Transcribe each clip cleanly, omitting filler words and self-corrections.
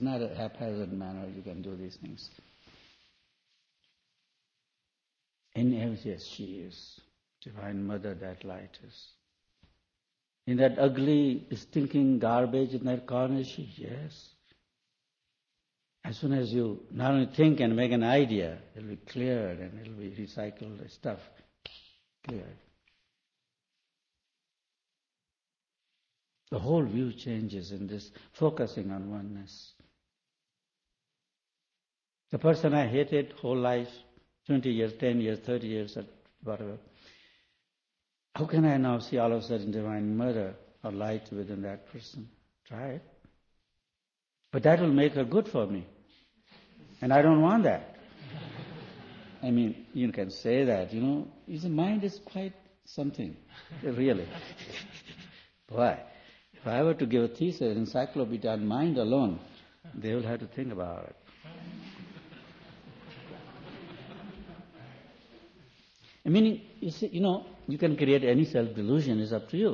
Not a haphazard manner you can do these things. Yes, she is. Divine Mother, that light is. In that ugly, stinking garbage in that corner, is she? Yes. As soon as you not only think and make an idea, it will be cleared and it will be recycled stuff cleared. The whole view changes in this focusing on oneness. The person I hated whole life, 20 years, 10 years, 30 years, whatever, how can I now see all of a sudden Divine Mother or light within that person? Try it. But that will make her good for me. And I don't want that. I mean, you can say that, his mind is quite something, really. Why? If I were to give a thesis, encyclopedia on mind alone, they will have to think about it. I mean, you see, you can create any self-delusion, it's up to you.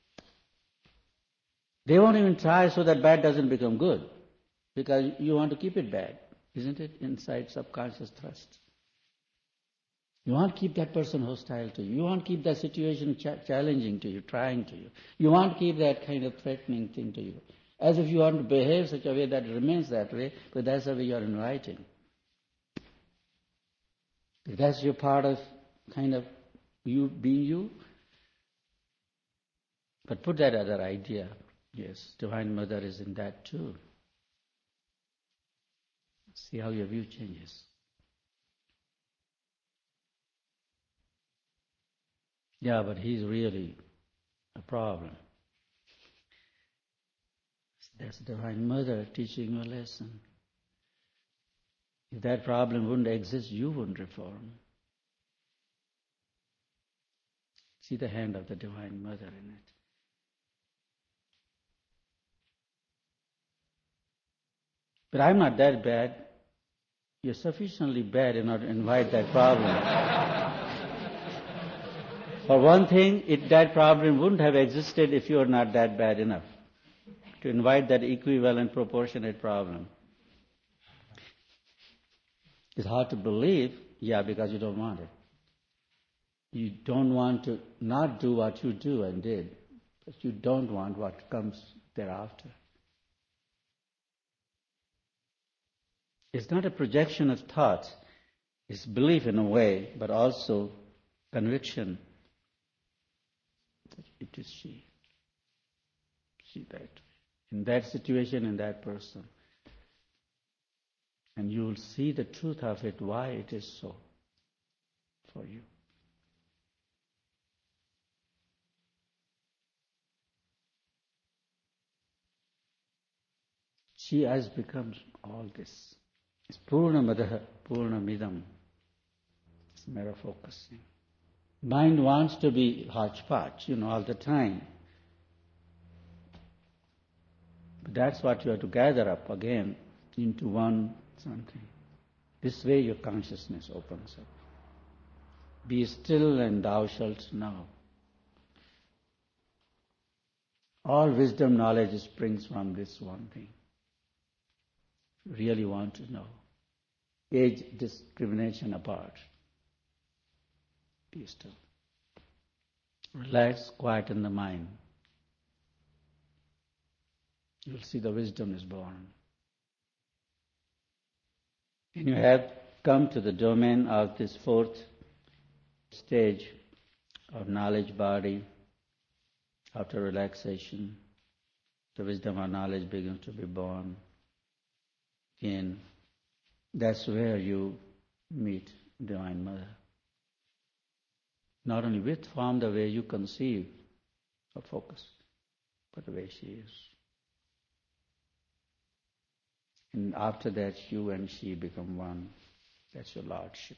They won't even try so that bad doesn't become good, because you want to keep it bad, isn't it? Inside subconscious thrust. You want to keep that person hostile to you. You want to keep that situation challenging to you, trying to you. You want to keep that kind of threatening thing to you. As if you want to behave such a way that it remains that way, but that's the way you are inviting. If that's your part of kind of you being you, but put that other idea. Yes, Divine Mother is in that too. See how your view changes. Yeah, but he's really a problem. That's Divine Mother teaching you a lesson. If that problem wouldn't exist, you wouldn't reform. See the hand of the Divine Mother in it. But I'm not that bad. You're sufficiently bad in order to invite that problem. For one thing, that problem wouldn't have existed if you were not that bad enough to invite that equivalent, proportionate problem. It's hard to believe, because you don't want it. You don't want to not do what you do and did, but you don't want what comes thereafter. It's not a projection of thought. It's belief in a way, but also conviction that it is she. She that way. In that situation, in that person. And you will see the truth of it, why it is so for you. She has become all this. It's Purnamadaha, Purnamidam. It's a matter of focusing. Mind wants to be hodgepodge, all the time. But that's what you have to gather up again into one something. This way your consciousness opens up. Be still and thou shalt know. All wisdom knowledge springs from this one thing. You really want to know. Age discrimination apart. Be still. Relax, quieten the mind. You'll see the wisdom is born. And you have come to the domain of this fourth stage of knowledge body. After relaxation, the wisdom of knowledge begins to be born. And that's where you meet Divine Mother. Not only with form the way you conceive or focus, but the way she is. And after that, you and she become one. That's your lordship.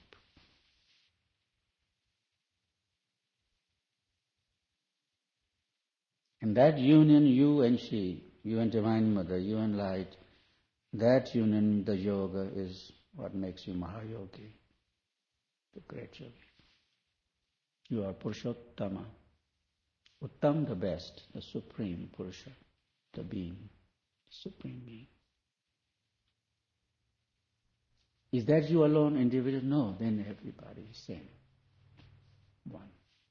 And that union, you and she, you and Divine Mother, you and Light, that union, the yoga, is what makes you Mahayogi, the great yogi. You are Purushottama. Uttam, the best, the supreme Purusha, the being, the supreme being. Is that you alone, individual? No, then everybody is same. One.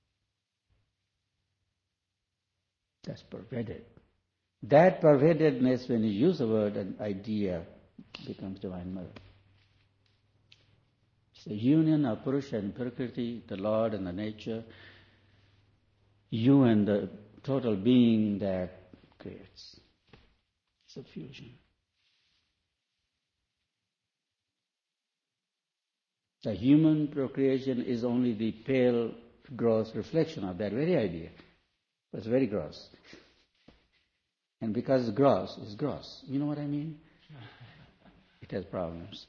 That's pervaded. That pervadedness, when you use the word and idea, becomes Divine Mother. It's the union of Purusha and Prakriti, the Lord and the nature, you and the total being that creates. It's a fusion. The human procreation is only the pale, gross reflection of that very idea. But it's very gross. And because it's gross. You know what I mean? It has problems.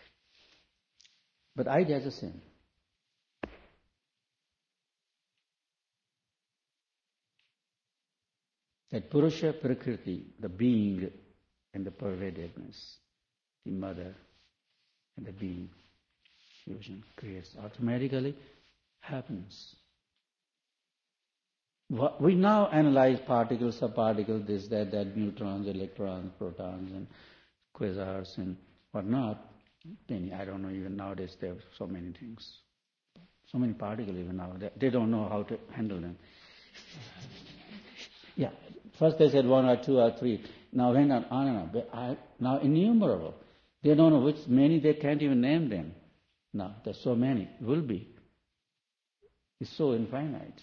But idea is the same. That Purusha Prakriti, the being and the pervadedness, the mother and the being, fusion creates automatically, happens. We now analyze particles, subparticles, this, that, neutrons, electrons, protons, and quasars, and whatnot. I don't know, even nowadays there are so many things. So many particles even now. They don't know how to handle them. Yeah. First they said 1 or 2 or 3. Now went on and on. But now innumerable. They don't know which many, they can't even name them. Now there's so many. Will be. It's so infinite.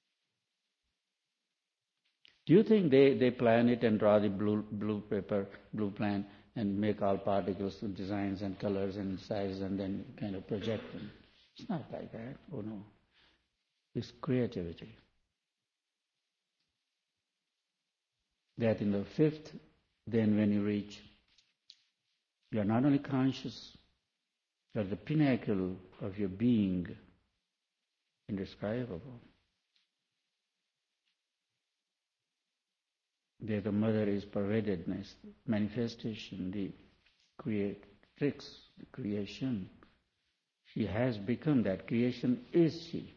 Do you think they plan it and draw the blue paper, blue plan, and make all particles and designs and colors and sizes and then kind of project them? It's not like that. Oh no. It's creativity. That in the fifth, then when you reach, you are not only conscious, you are the pinnacle of your being, indescribable. There the mother is pervadedness, manifestation, the creatrix, the creation. She has become that. Creation is she.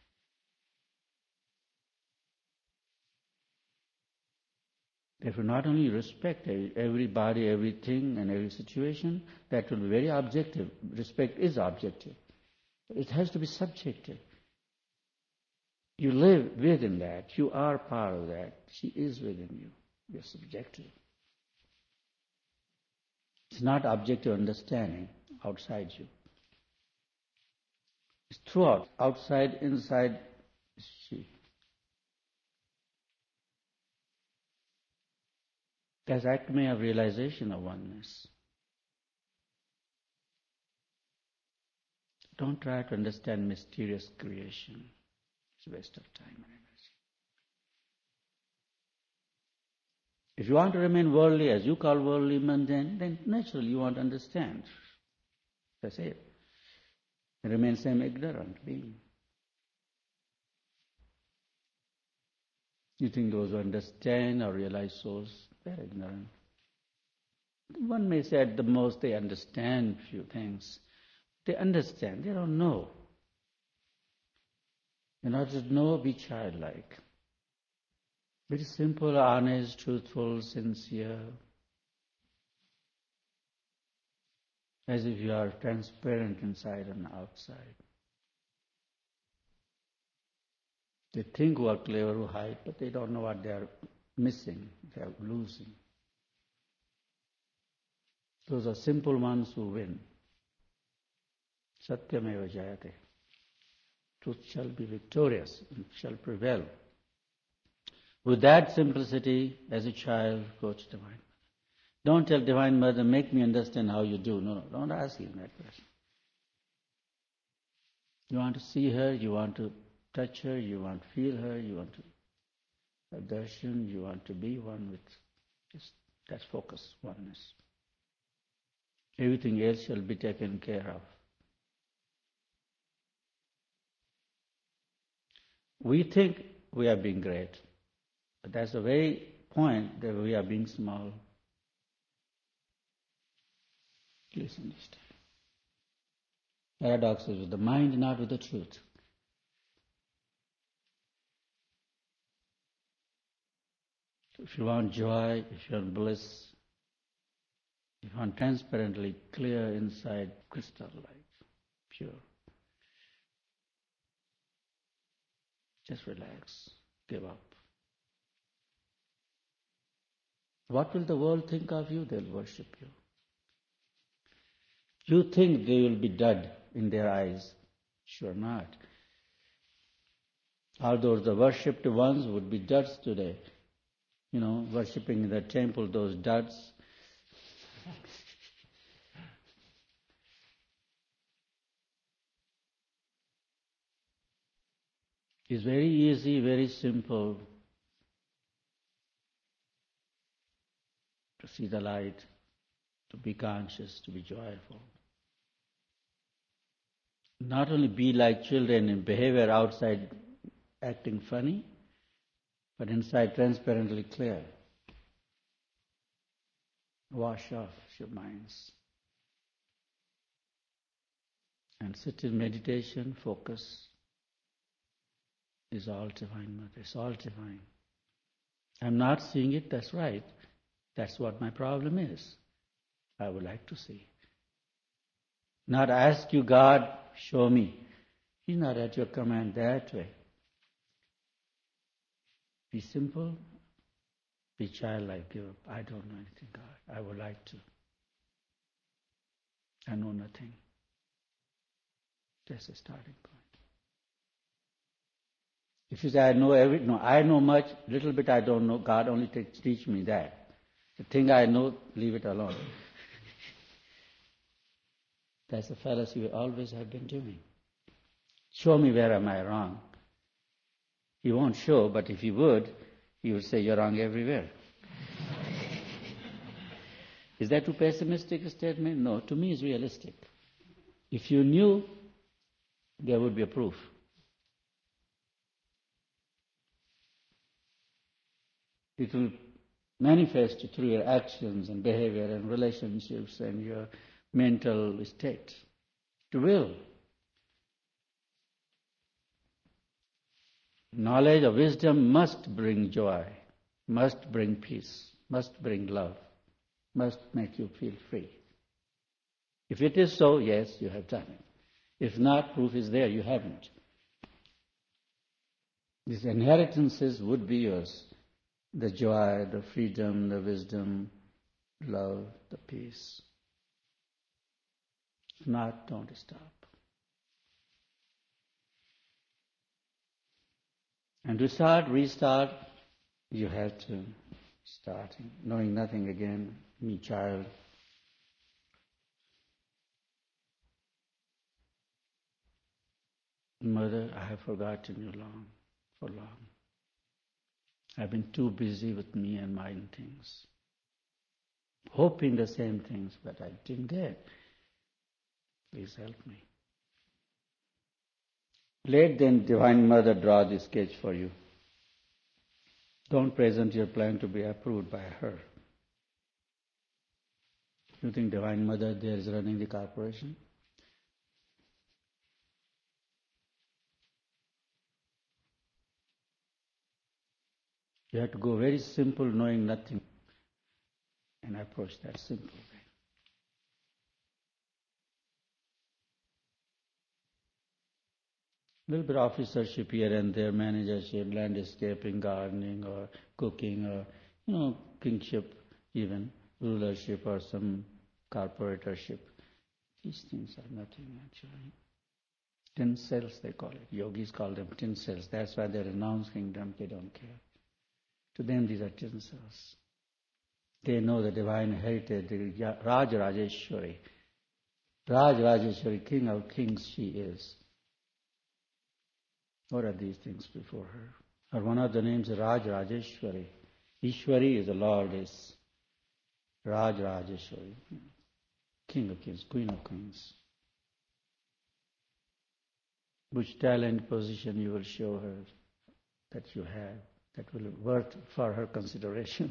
Therefore, not only respect everybody, everything, and every situation, that will be very objective. Respect is objective. But it has to be subjective. You live within that. You are part of that. She is within you. You're subjective. It's not objective understanding outside you. It's throughout, outside, inside, she. That's acme of realization of oneness. Don't try to understand mysterious creation. It's a waste of time and energy. If you want to remain worldly, as you call worldly, mundane, then naturally you want to understand. That's it. Remain same ignorant being. You think those who understand or realize souls, they're ignorant. One may say at the most they understand few things. They understand, they don't know. In order to know, be childlike. Very simple, honest, truthful, sincere. As if you are transparent inside and outside. They think who are clever, who hide, but they don't know what they are missing, they are losing. Those are simple ones who win. Satyameva jayate. Truth shall be victorious and shall prevail. With that simplicity, as a child, approach Divine Mother. Don't tell Divine Mother, make me understand how you do. No, don't ask him that question. You want to see her, you want to touch her, you want to feel her, you want to have darshan, you want to be one with just that's focus, oneness. Everything else shall be taken care of. We think we are being great, but that's the very point that we are being small. Please understand. Paradox is with the mind, not with the truth. If you want joy, if you want bliss, You want transparently clear inside, crystal light, pure. Just relax, give up. What will the world think of you? They'll worship you. You think they will be dud in their eyes? Sure not. Although the worshipped ones would be duds today. You know, worshipping in the temple, those duds. It's very easy, very simple to see the light, to be conscious, to be joyful. Not only be like children in behavior outside acting funny, but inside transparently clear. Wash off your minds. And sit in meditation, focus. Is all divine, Mother. It's all divine. I'm not seeing it, that's right. That's what my problem is. I would like to see. Not ask you, God, show me. He's not at your command that way. Be simple, be childlike, give up. I don't know anything, God. I would like to. I know nothing. That's a starting point. If you say, I know much, little bit I don't know, God only teach me that. The thing I know, leave it alone. That's a fallacy we always have been doing. Show me where am I wrong. He won't show, but if he would say you're wrong everywhere. Is that too pessimistic a statement? No, to me it's realistic. If you knew, there would be a proof. It will manifest through your actions and behavior and relationships and your mental state. It will. Knowledge of wisdom must bring joy, must bring peace, must bring love, must make you feel free. If it is so, yes, you have done it. If not, proof is there, you haven't. These inheritances would be yours. The joy, the freedom, the wisdom, love, the peace. If not, don't stop. And to restart, you have to start knowing nothing again, me child. Mother, I have forgotten you for long. I've been too busy with me and my things, hoping the same things, but I didn't get. Please help me. Let then Divine Mother draw the sketch for you. Don't present your plan to be approved by her. You think Divine Mother there is running the corporation? You have to go very simple, knowing nothing, and approach that simple way. A little bit of officership here and there, managership, landscaping, gardening, or cooking, or kingship, even rulership or some corporatorship. These things are nothing actually. Tin cells, they call it. Yogis call them tin cells. That's why they renounce kingdom. They don't care. To them, these are tin cells. They know the divine heritage, the Raj Rajeshwari. Raj Rajeshwari, king of kings, she is. What are these things before her? Or one of the names is Raj Rajeshwari. Ishwari is the Lord, is Raj Rajeshwari. King of kings, queen of queens. Which talent, position you will show her that you have, that will be worth for her consideration.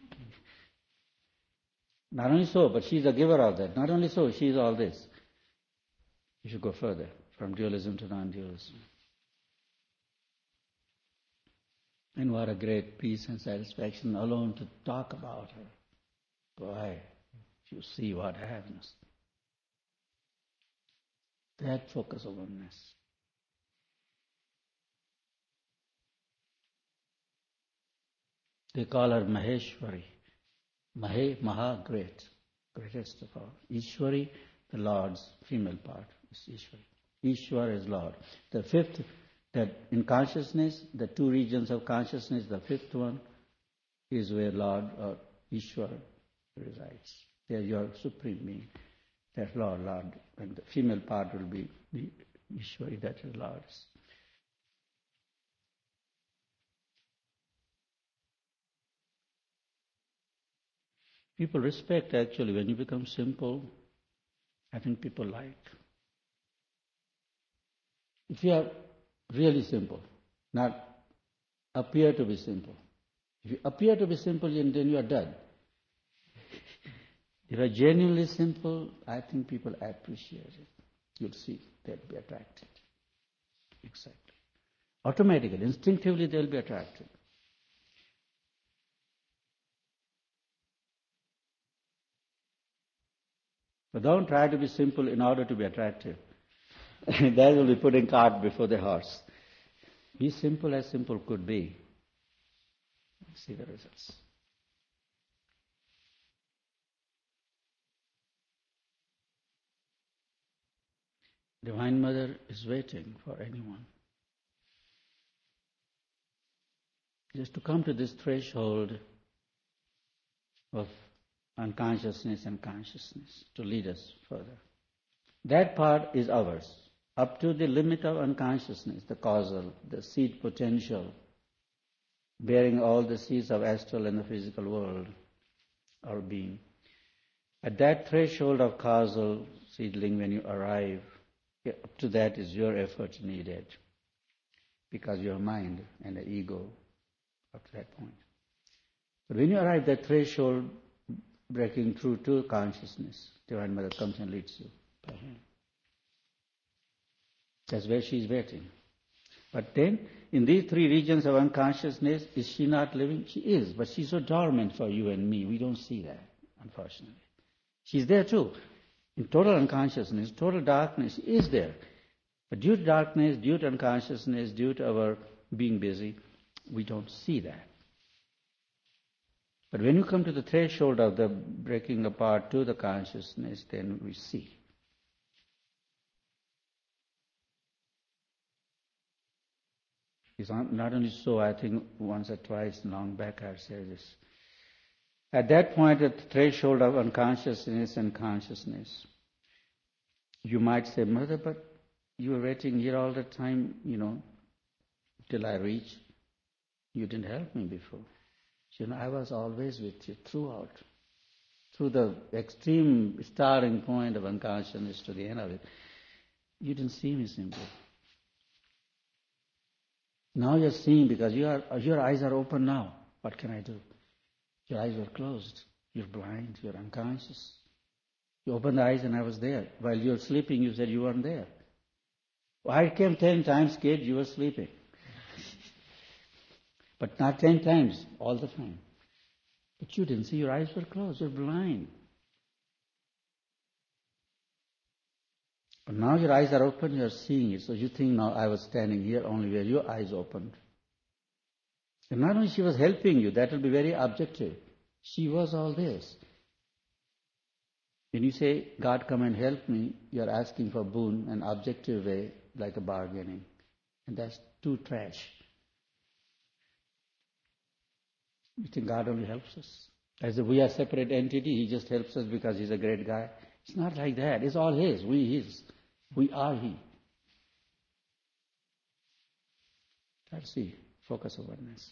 Not only so, but she is a giver of that. Not only so, she is all this. You should go further, from dualism to non-dualism. And what a great peace and satisfaction alone to talk about her. Boy, You see what happens. That focus of oneness. They call her Maheshwari. Maha, great, greatest of all. Ishwari, the Lord's female part is Ishwari. Ishwar is Lord. The fifth, that in consciousness, the two regions of consciousness, the fifth one is where Lord or Ishwar resides. They are your supreme being. That's Lord. And the female part will be the Ishwari, that is Lord. People respect actually when you become simple. I think people like. If you are really simple, not appear to be simple. If you appear to be simple, then you are dead. If you are genuinely simple, I think people appreciate it. You'll see, they'll be attracted. Exactly. Automatically, instinctively, they'll be attracted. But don't try to be simple in order to be attractive. That will be putting cart before the horse. Be simple as simple could be. See the results. Divine Mother is waiting for anyone. Just to come to this threshold of unconsciousness and consciousness to lead us further. That part is ours. Up to the limit of unconsciousness, the causal, the seed potential, bearing all the seeds of astral and the physical world, our being. At that threshold of causal seedling, when you arrive, up to that is your effort needed, because your mind and the ego up to that point. But when you arrive at that threshold, breaking through to consciousness, Divine Mother comes and leads you by hand. That's where she is waiting. But then, in these three regions of unconsciousness, is she not living? She is, but she's so dormant for you and me. We don't see that, unfortunately. She's there too. In total unconsciousness, total darkness, she is there. But due to darkness, due to unconsciousness, due to our being busy, we don't see that. But when you come to the threshold of the breaking apart to the consciousness, then we see. It's not only so, I think once or twice long back I've said this. At that point, at the threshold of unconsciousness and consciousness, you might say, Mother, but you were waiting here all the time, till I reach. You didn't help me before. I was always with you throughout. Through the extreme starting point of unconsciousness to the end of it. You didn't see me simply. Now you're seeing because your eyes are open now. What can I do? Your eyes were closed. You're blind. You're unconscious. You opened the eyes and I was there. While you were sleeping, you said you weren't there. I came 10 times, kid, you were sleeping. But not 10 times, all the time. But you didn't see, your eyes were closed, you're blind. But now your eyes are open, you're seeing it. So you think now I was standing here only where your eyes opened. And not only she was helping you, that will be very objective. She was all this. When you say, God come and help me, you're asking for boon, an objective way, like a bargaining. And that's too trash. You think God only helps us? As if we are separate entity, He just helps us because He's a great guy. It's not like that. It's all His. We His. We are He. That's the focus of oneness.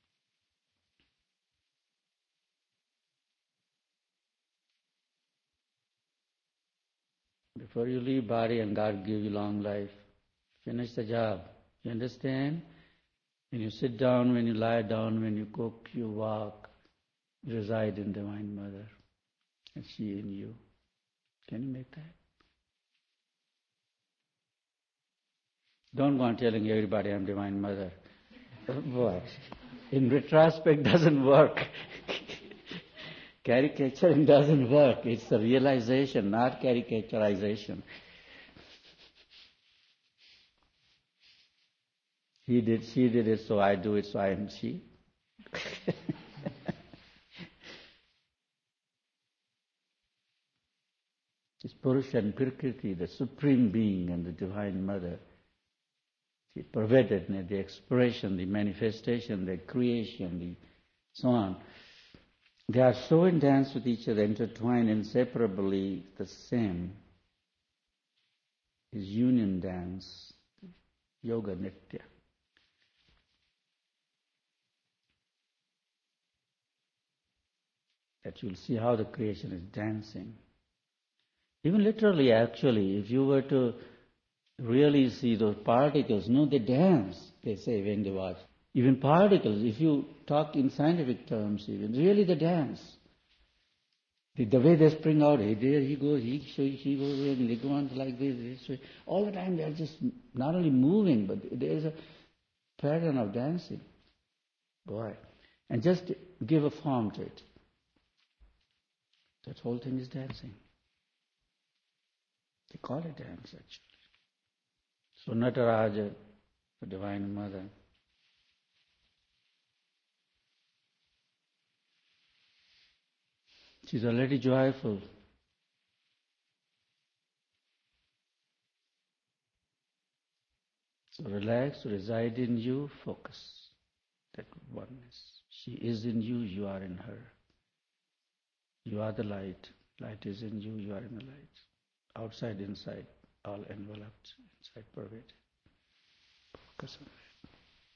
Before you leave body and God give you long life, finish the job. You understand? When you sit down, when you lie down, when you cook, you walk, you reside in Divine Mother. And she in you. Can you make that? Don't go on telling everybody I'm Divine Mother. Boy, in retrospect doesn't work. Caricaturing doesn't work. It's a realization, not caricaturization. He did, she did it, so I do it, so I am she. It's Purusha and Prakriti, the Supreme Being and the Divine Mother. She pervaded the expression, the manifestation, the creation, the so on. They are so in dance with each other, intertwined, inseparably the same. Is union dance, yoga nitya. That you'll see how the creation is dancing. Even literally, actually, if you were to really see those particles, no, they dance, they say when they watch. Even particles, if you talk in scientific terms, even really they dance. The way they spring out, hey, there he goes, she goes, and they go on like this way. All the time they are just not only moving, but there is a pattern of dancing. Boy. And just give a form to it. That whole thing is dancing. They call it dance, actually. So Nataraja, the Divine Mother, she's already joyful. So relax, reside in you, focus. That oneness. She is in you, you are in her. You are the light. Light is in you, you are in the light. Outside, inside, all enveloped, inside pervaded. Focus on it.